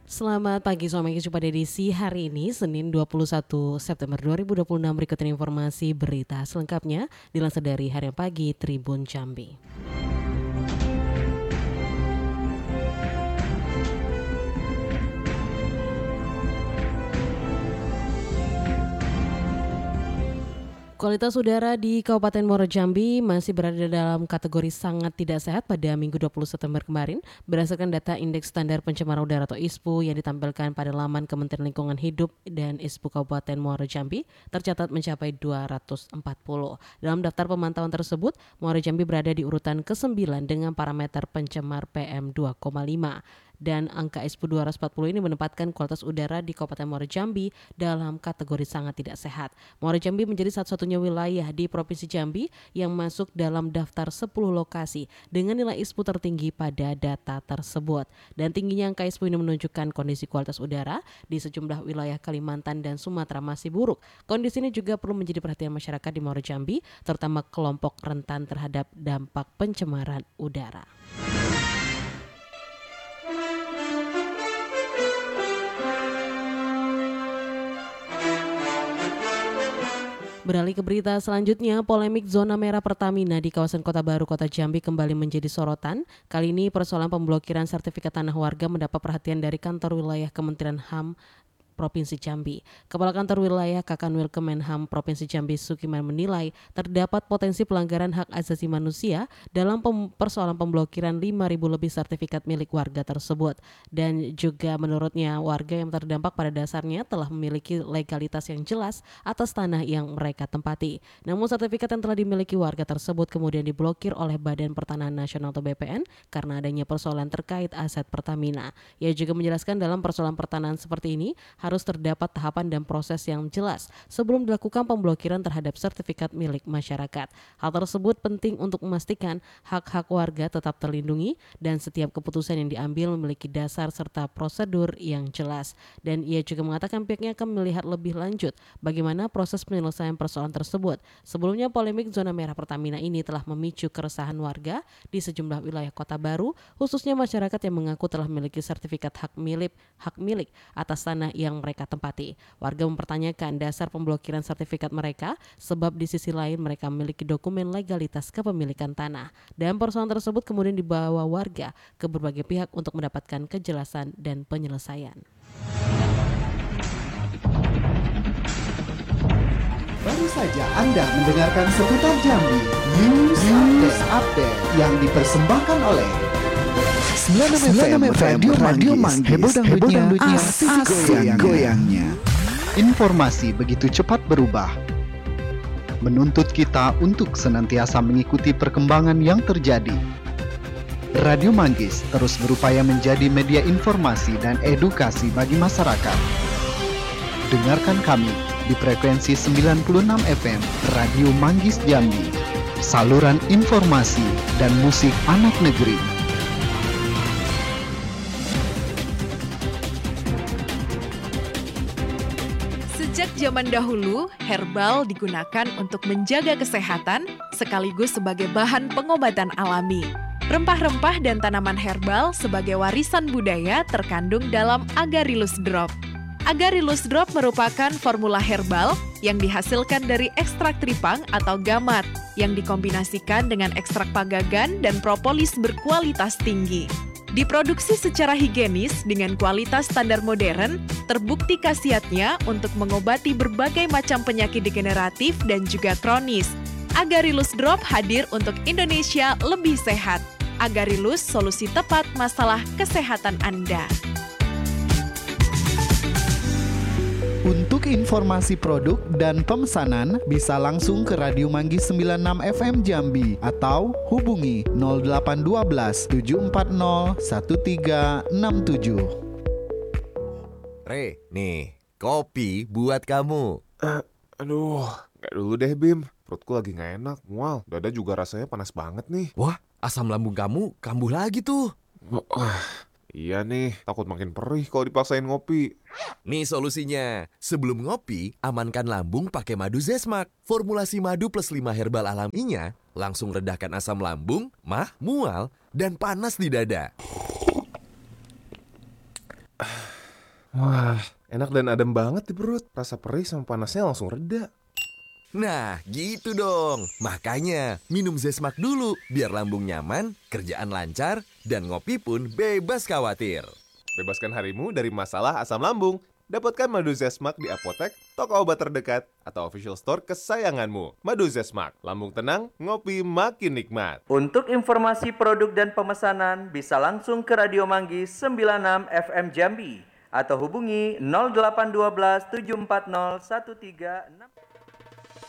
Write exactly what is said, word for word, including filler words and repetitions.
Selamat pagi, selamat jumpa di edisi hari ini, Senin dua puluh satu September dua ribu dua puluh enam. Berikut ini informasi berita selengkapnya dilansir dari Harian Pagi Tribun Jambi. Kualitas udara di Kabupaten Muaro Jambi masih berada dalam kategori sangat tidak sehat pada Minggu dua puluh September kemarin berdasarkan data Indeks Standar Pencemaran Udara atau I S P U yang ditampilkan pada laman Kementerian Lingkungan Hidup dan I S P U Kabupaten Muaro Jambi tercatat mencapai dua ratus empat puluh. Dalam daftar pemantauan tersebut, Muaro Jambi berada di urutan kesembilan dengan parameter pencemar P M dua koma lima. Dan angka I S P U dua ratus empat puluh ini menempatkan kualitas udara di Kabupaten Muaro Jambi dalam kategori sangat tidak sehat. Muaro Jambi menjadi satu-satunya wilayah di Provinsi Jambi yang masuk dalam daftar sepuluh lokasi dengan nilai I S P U tertinggi pada data tersebut. Dan tingginya angka I S P U ini menunjukkan kondisi kualitas udara di sejumlah wilayah Kalimantan dan Sumatera masih buruk. Kondisi ini juga perlu menjadi perhatian masyarakat di Muaro Jambi, terutama kelompok rentan terhadap dampak pencemaran udara. Beralih ke berita selanjutnya, polemik zona merah Pertamina di kawasan Kota Baru, Kota Jambi kembali menjadi sorotan. Kali ini persoalan pemblokiran sertifikat tanah warga mendapat perhatian dari kantor wilayah Kementerian H A M Provinsi Jambi. Kepala Kantor Wilayah Kakanwil Kemenham Provinsi Jambi Sukiman menilai terdapat potensi pelanggaran hak asasi manusia dalam pem- persoalan pemblokiran lima ribu lebih sertifikat milik warga tersebut. Dan juga menurutnya warga yang terdampak pada dasarnya telah memiliki legalitas yang jelas atas tanah yang mereka tempati. Namun sertifikat yang telah dimiliki warga tersebut kemudian diblokir oleh Badan Pertanahan Nasional atau B P N karena adanya persoalan terkait aset Pertamina. Ia juga menjelaskan dalam persoalan pertanahan seperti ini harus terdapat tahapan dan proses yang jelas sebelum dilakukan pemblokiran terhadap sertifikat milik masyarakat. Hal tersebut penting untuk memastikan hak-hak warga tetap terlindungi dan setiap keputusan yang diambil memiliki dasar serta prosedur yang jelas. Dan ia juga mengatakan pihaknya akan melihat lebih lanjut bagaimana proses penyelesaian persoalan tersebut. Sebelumnya polemik zona merah Pertamina ini telah memicu keresahan warga di sejumlah wilayah Kota Baru, khususnya masyarakat yang mengaku telah memiliki sertifikat hak milik hak milik atas tanah yang mereka tempati. Warga mempertanyakan dasar pemblokiran sertifikat mereka sebab di sisi lain mereka memiliki dokumen legalitas kepemilikan tanah. Dan persoalan tersebut kemudian dibawa warga ke berbagai pihak untuk mendapatkan kejelasan dan penyelesaian. Baru saja Anda mendengarkan seputar Jambi News, News Update, Update yang dipersembahkan oleh sembilan puluh enam F M Radio Manggis, heboh dangdutnya, asik goyangnya. Informasi begitu cepat berubah, menuntut kita untuk senantiasa mengikuti perkembangan yang terjadi. Radio Manggis terus berupaya menjadi media informasi dan edukasi bagi masyarakat. Dengarkan kami di frekuensi sembilan puluh enam F M Radio Manggis Jambi, saluran informasi dan musik anak negeri. Sejak zaman dahulu, herbal digunakan untuk menjaga kesehatan sekaligus sebagai bahan pengobatan alami. Rempah-rempah dan tanaman herbal sebagai warisan budaya terkandung dalam Agarylus Drop. Agarylus Drop merupakan formula herbal yang dihasilkan dari ekstrak tripang atau gamat yang dikombinasikan dengan ekstrak pagagan dan propolis berkualitas tinggi. Diproduksi secara higienis dengan kualitas standar modern, terbukti khasiatnya untuk mengobati berbagai macam penyakit degeneratif dan juga kronis. Agarylus Drop hadir untuk Indonesia lebih sehat. Agarylus, solusi tepat masalah kesehatan Anda. Untuk informasi produk dan pemesanan bisa langsung ke Radio Manggis sembilan puluh enam F M Jambi atau hubungi nol delapan satu dua tujuh empat nol satu tiga enam tujuh. Re, nih, kopi buat kamu. Uh, aduh, gak dulu deh Bim. Perutku lagi gak enak, mual. Dada juga rasanya panas banget nih. Wah, asam lambung kamu kambuh lagi tuh. Oh, uh. Iya nih, takut makin perih kalau dipaksain ngopi. Nih solusinya, sebelum ngopi, amankan lambung pakai madu Zesmak. Formulasi madu plus lima herbal alaminya langsung redahkan asam lambung, mah, mual, dan panas di dada. Wah, enak dan adem banget di perut. Rasa perih sama panasnya langsung reda. Nah, gitu dong. Makanya, minum Zesmak dulu biar lambung nyaman, kerjaan lancar, dan ngopi pun bebas khawatir. Bebaskan harimu dari masalah asam lambung. Dapatkan madu Zesmak di apotek, toko obat terdekat, atau official store kesayanganmu. Madu Zesmak, lambung tenang, ngopi makin nikmat. Untuk informasi produk dan pemesanan bisa langsung ke Radio Manggis sembilan puluh enam F M Jambi atau hubungi nol delapan satu dua tujuh empat nol satu tiga enam.